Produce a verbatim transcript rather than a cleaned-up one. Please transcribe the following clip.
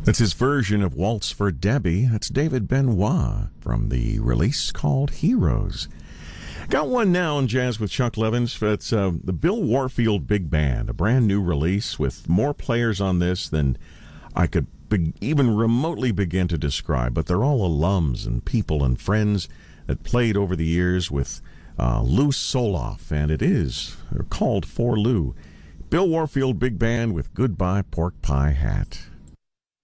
That's his version of Waltz for Debbie. That's David Benoit from the release called Heroes. Got one now in Jazz with Chuck Levins. It's uh, the Bill Warfield Big Band, a brand new release with more players on this than I could be- even remotely begin to describe. But they're all alums and people and friends that played over the years with uh, Lou Soloff, and it is called For Lou. Bill Warfield Big Band with Goodbye Pork Pie Hat.